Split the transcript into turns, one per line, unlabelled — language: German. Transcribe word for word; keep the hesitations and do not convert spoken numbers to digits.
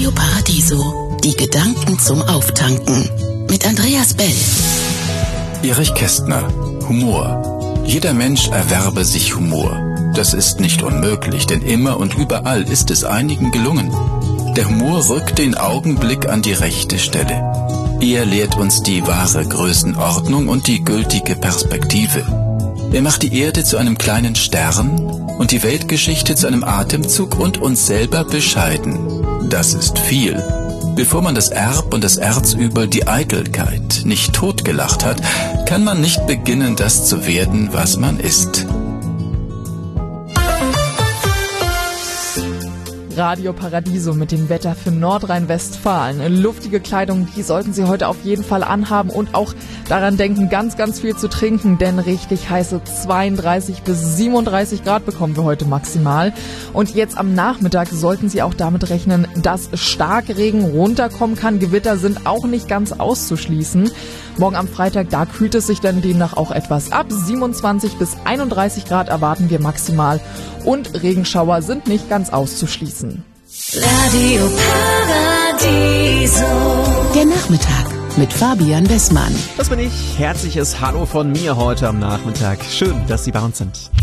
Radio Paradiso. Die Gedanken zum Auftanken. Mit Andreas Bell.
Erich Kästner. Humor. Jeder Mensch erwerbe sich Humor. Das ist nicht unmöglich, denn immer und überall ist es einigen gelungen. Der Humor rückt den Augenblick an die rechte Stelle. Er lehrt uns die wahre Größenordnung und die gültige Perspektive. Er macht die Erde zu einem kleinen Stern und die Weltgeschichte zu einem Atemzug und uns selber bescheiden. Das ist viel. Bevor man das Erb und das Erzübel, die Eitelkeit, nicht totgelacht hat, kann man nicht beginnen, das zu werden, was man ist.
Radio Paradiso mit dem Wetter für Nordrhein-Westfalen. Luftige Kleidung, die sollten Sie heute auf jeden Fall anhaben und auch daran denken, ganz, ganz viel zu trinken, denn richtig heiße zweiunddreißig bis siebenunddreißig Grad bekommen wir heute maximal. Und jetzt am Nachmittag sollten Sie auch damit rechnen, dass Starkregen runterkommen kann. Gewitter sind auch nicht ganz auszuschließen. Morgen am Freitag, da kühlt es sich dann demnach auch etwas ab. siebenundzwanzig bis einunddreißig Grad erwarten wir maximal und Regenschauer sind nicht ganz auszuschließen.
Radio Paradiso. Der Nachmittag mit Fabian Wessmann.
Das bin ich. Herzliches Hallo von mir heute am Nachmittag. Schön, dass Sie bei uns sind.